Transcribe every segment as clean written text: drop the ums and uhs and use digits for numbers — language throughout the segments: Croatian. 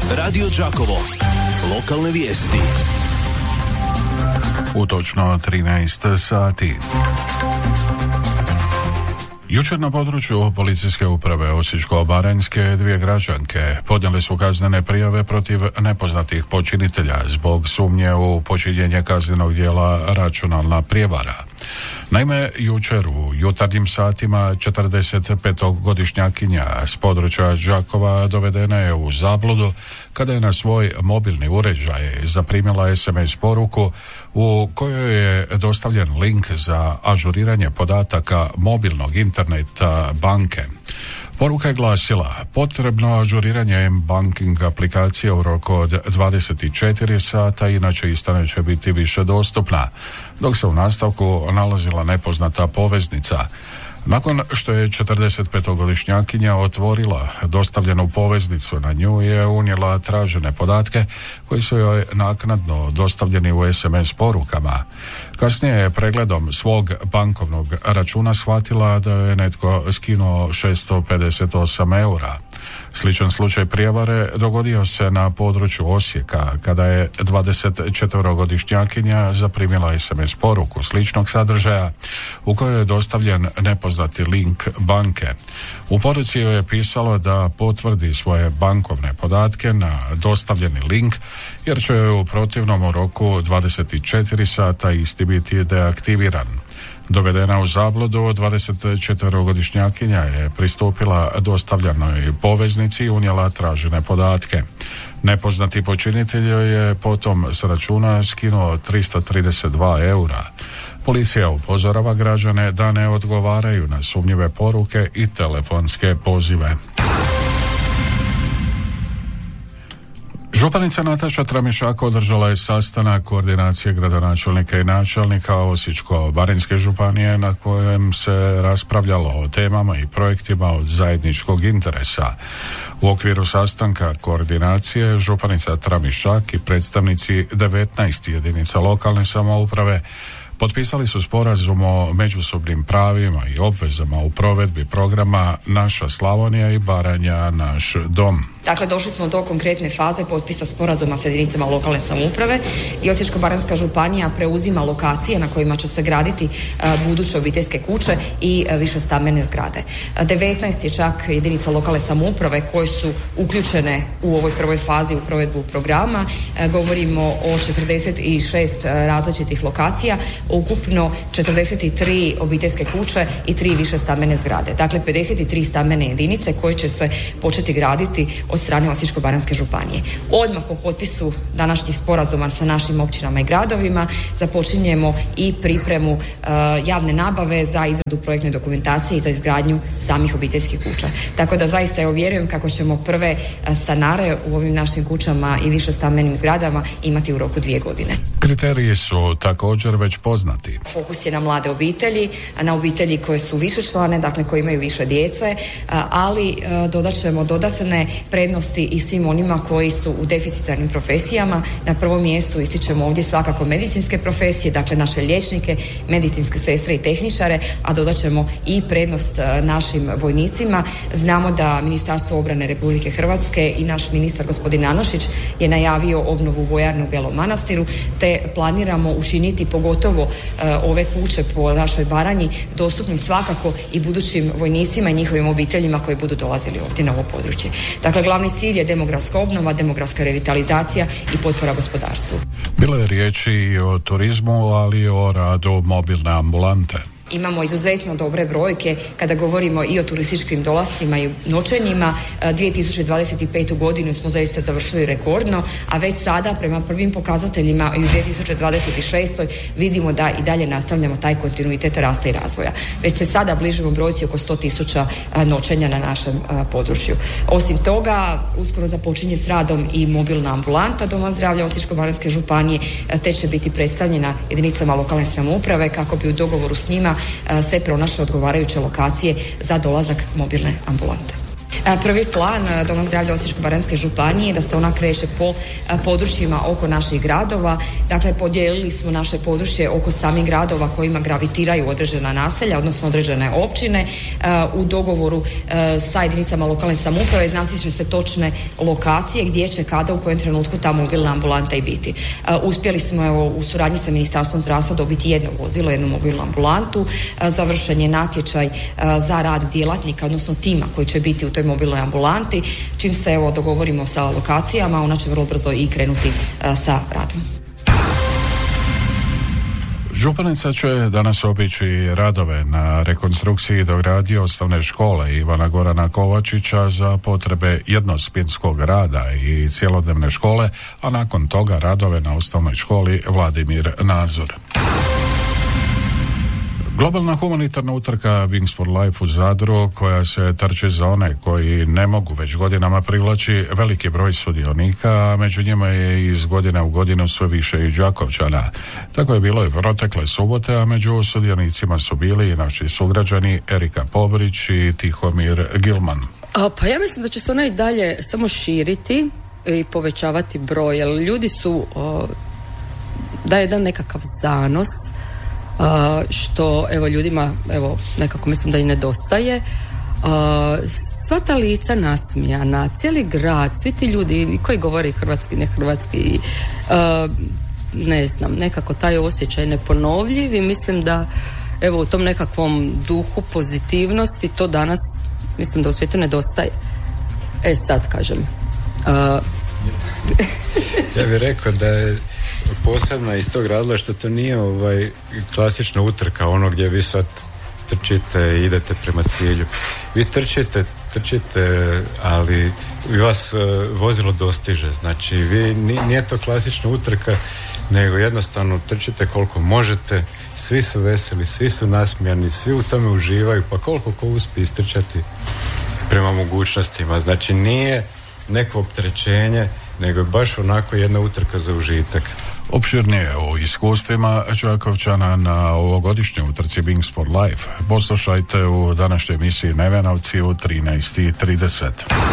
Radio Đakovo. Lokalne vijesti. U točno 13 sati. Jučer na području policijske uprave Osječko-baranjske 2 građanke podnijele su kaznene prijave protiv nepoznatih počinitelja zbog sumnje u počinjenje kaznenog djela računalna prijevara. Naime, jučer u jutarnjim satima 45-godišnjakinja s područja Đakova dovedena je u zabludu kada je na svoj mobilni uređaj zaprimila SMS poruku u kojoj je dostavljen link za ažuriranje podataka mobilnog interneta banke. Poruka je glasila: potrebno ažuriranje banking aplikacije u roku od 24 sata, inače ista neće biti više dostupna, dok se u nastavku nalazila nepoznata poveznica. Nakon što je 45-godišnjakinja otvorila dostavljenu poveznicu, na nju je unijela tražene podatke koji su joj naknadno dostavljeni u SMS porukama. Kasnije je pregledom svog bankovnog računa shvatila da je netko skinuo 658 eura. Sličan slučaj prijevare dogodio se na području Osijeka kada je 24-godišnjakinja zaprimila SMS poruku sličnog sadržaja u kojoj je dostavljen nepoznati link banke. U poruci joj je pisalo da potvrdi svoje bankovne podatke na dostavljeni link, jer će joj u protivnom roku 24 sata isti biti deaktiviran. Dovedena u zabludu, 24-godišnjakinja je pristupila dostavljenoj poveznici i unijela tražene podatke. Nepoznati počinitelj je potom s računa skinuo 332 eura. Policija upozorava građane da ne odgovaraju na sumnjive poruke i telefonske pozive. Županica Nataša Tramišak održala je sastanak koordinacije gradonačelnika i načelnika Osječko-baranjske županije na kojem se raspravljalo o temama i projektima od zajedničkog interesa. U okviru sastanka koordinacije županica Tramišak i predstavnici 19 jedinica lokalne samouprave potpisali su sporazum o međusobnim pravima i obvezama u provedbi programa Naša Slavonija i Baranja, naš dom. Dakle, došli smo do konkretne faze potpisa sporazuma sa jedinicama lokalne samouprave i Osječko-baranjska županija preuzima lokacije na kojima će se graditi buduće obiteljske kuće i višestambene zgrade. 19 je čak jedinica lokalne samouprave koje su uključene u ovoj prvoj fazi u provedbu programa. Govorimo o 46 različitih lokacija, ukupno 43 obiteljske kuće i 3 višestambene zgrade. Dakle, 53 stambene jedinice koje će se početi graditi od strane Osječko-baranjske županije. Odmah po potpisu današnjih sporazuma sa našim općinama i gradovima započinjemo i pripremu javne nabave za izradu projektne dokumentacije i za izgradnju samih obiteljskih kuća. Tako da zaista vjerujem kako ćemo prve stanare u ovim našim kućama i višestambenim zgradama imati u roku 2 godine. Kriteriji su također već poznati. Fokus je na mlade obitelji, na obitelji koje su višečlane, dakle koje imaju više djece, ali dodat ćemo dodatne prednosti i svim onima koji su u deficitarnim profesijama. Na prvom mjestu ističemo ovdje svakako medicinske profesije, dakle naše liječnike, medicinske sestre i tehničare, a dodat ćemo i prednost našim vojnicima. Znamo da Ministarstvo obrane Republike Hrvatske i naš ministar gospodin Anušić je najavio obnovu vojarne u Belom Manastiru, te planiramo učiniti pogotovo ove kuće po našoj Baranji dostupni svakako i budućim vojnicima i njihovim obiteljima koji budu dolazili ovdje na ovo područje. Dakle, glavni cilj je demografska obnova, demografska revitalizacija i potpora gospodarstvu. Bilo je riječi i o turizmu, ali i o radu mobilne ambulante. Imamo izuzetno dobre brojke kada govorimo i o turističkim dolascima i noćenjima. 2025. godinu smo zaista završili rekordno, a već sada prema prvim pokazateljima i u 2026. vidimo da i dalje nastavljamo taj kontinuitet rasta i razvoja. Već se sada bližimo brojci oko 100.000 noćenja na našem području. Osim toga, uskoro započinje s radom i mobilna ambulanta Doma zdravlja Osječko-baranjske županije, te će biti predstavljena jedinicama lokalne samouprave kako bi u dogovoru s njima se pronašle odgovarajuće lokacije za dolazak mobilne ambulante. Prvi plan Doma zdravlja Osječko-baranjske županije je da se ona kreće po područjima oko naših gradova. Dakle, podijelili smo naše područje oko samih gradova kojima gravitiraju određena naselja, odnosno određene općine. U dogovoru sa jedinicama lokalne samouprave znati će se točne lokacije gdje će kada u kojem trenutku ta mobilna ambulanta i biti. Uspjeli smo u suradnji sa Ministarstvom zdravstva dobiti jedno vozilo, jednu mobilnu ambulantu. Završen je natječaj za rad djelatnika, odnosno tima koji će biti u toj mobilnoj ambulanti. Čim se dogovorimo sa lokacijama, ona će vrlo brzo i krenuti sa radom. Županica će danas obići radove na rekonstrukciji i dogradnji osnovne škole Ivana Gorana Kovačića za potrebe jednosmjenskog rada i cjelodnevne škole, a nakon toga radove na osnovnoj školi Vladimir Nazor. Globalna humanitarna utrka Wings for Life u Zadru, koja se trči za one koji ne mogu već godinama, privlači veliki broj sudionika, a među njima je iz godine u godinu sve više i Đakovčana. Tako je bilo i protekle subote, a među sudionicima su bili i naši sugrađani Erika Pobrić i Tihomir Gilman. Pa ja mislim da će se ona i dalje samo širiti i povećavati broj, jer ljudi su da jedan nekakav zanos što ljudima nekako mislim da i nedostaje. Sva ta lica nasmijana, cijeli grad, svi ti ljudi koji govore hrvatski, ne hrvatski, ne znam, nekako taj osjećaj neponovljiv i mislim da u tom nekakvom duhu pozitivnosti to danas mislim da u svijetu nedostaje. Sad kažem ja bih rekao da je posebna iz tog razloga što to nije klasična utrka, ono gdje vi sad trčite i idete prema cilju. Vi trčite, ali vi vas vozilo dostiže. Znači, nije to klasična utrka, nego jednostavno trčite koliko možete, svi su veseli, svi su nasmijani, svi u tome uživaju, pa koliko ko uspije istrčati prema mogućnostima. Znači, nije neko opterećenje, nego je baš onako jedna utrka za užitak. Opširnije o iskustvima Đakovčana na ovogodišnjoj utrci Wings for Life poslušajte u današnjoj emisiji Nevenovci u 13:30.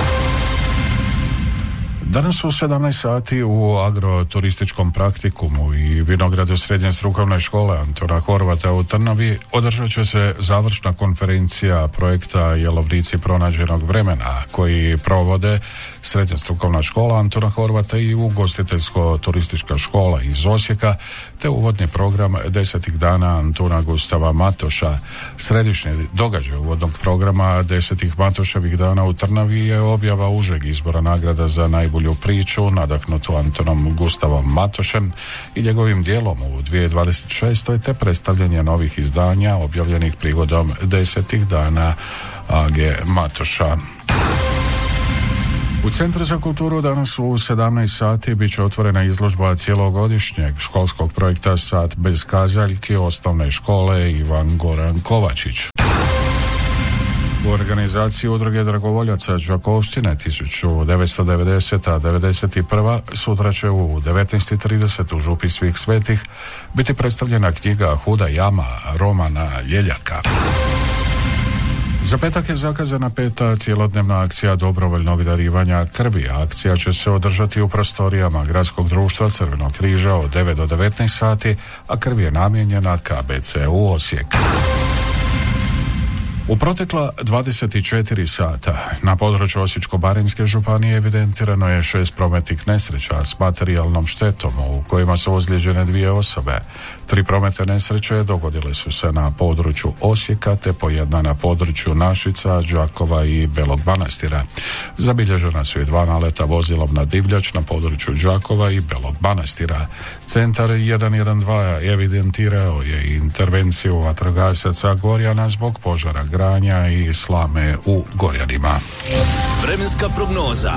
Danas u 17 sati u agroturističkom praktikumu i vinogradu Srednje strukovne škole Antuna Horvata u Trnavi održat će se završna konferencija projekta Jelovnici pronađenog vremena koji provode Srednja strukovna škola Antuna Horvata i ugostiteljsko-turistička škola iz Osijeka, te uvodni program 10 dana Antuna Gustava Matoša. Središnji događaj uvodnog programa 10 Matoševih dana u Trnavi je objava užeg izbora nagrada za najbolju priču nadahnutu Antonom Gustavom Matošem i njegovim dijelom u 2026. te predstavljanje novih izdanja objavljenih prigodom 10 dana A.G. Matoša. U Centru za kulturu danas u 17 sati bit će otvorena izložba cijelogodišnjeg školskog projekta Sat bez kazaljki osnovne škole Ivan Goran Kovačić. U organizaciji udruge dragovoljaca Đakovštine 1990-91 sutra će u 19:30 u Župi svih svetih biti predstavljena knjiga Huda jama Romana Ljeljaka. Za petak je zakazana 5. cjelodnevna akcija dobrovoljnog darivanja krvi. Akcija će se održati u prostorijama Gradskog društva Crvenog križa od 9 do 19 sati, a krv je namijenjena KBC-u Osijek. U protekla 24 sata na području Osječko-baranjske županije evidentirano je 6 prometnih nesreća s materijalnom štetom u kojima su ozlijeđene 2 osobe. 3 prometne nesreće dogodile su se na području Osijeka te po jedna na području Našica, Đakova i Belog Manastira. Zabilježena su i 2 naleta vozilom na divljač na području Đakova i Belog Manastira. Centar 112 evidentirao je intervenciju vatrogasaca Gorjana zbog požara granja i slame u Gorjanima. Vremenska prognoza.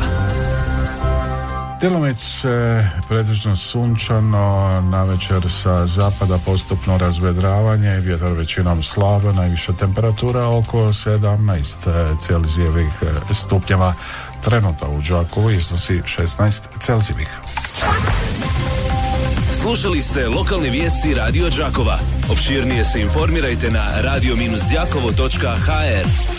Djelomice pretežno sunčano, navečer sa zapada postupno razvedravanje, vjetar većinom slab, najviša temperatura oko 17 Celzijevih stupnjeva. Trenutno u Đakovu iznosi 16 Celzijevih. Slušali ste lokalne vijesti Radio Đakova. Opširnije se informirajte na radio-đakovo.hr.